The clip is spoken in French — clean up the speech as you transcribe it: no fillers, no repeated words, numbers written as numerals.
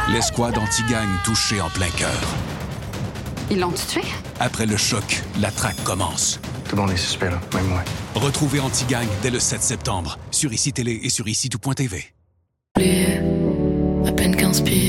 L'escouade anti-gang touchée en plein cœur. Ils l'ont tué? Après le choc, la traque commence. Tout le monde est suspect, là, même moi. Retrouvez Anti-Gang dès le 7 septembre sur ICI Télé et sur ICI.TV. À peine 15 pieds.